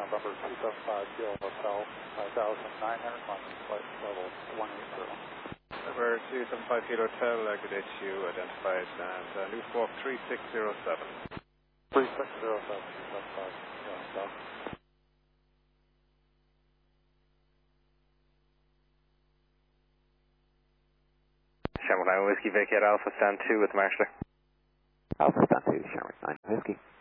November 275 Kilo Hotel, 5,900 months, flight level 180. November 275 Kilo Hotel, good day to you, identified, and New Fork 3607. 3607, 275 Kilo Hotel. Shamrock 9 Whiskey, vacate Alpha, stand 2 with Marshall. Alpha, stand 2, Shamrock 9 Whiskey.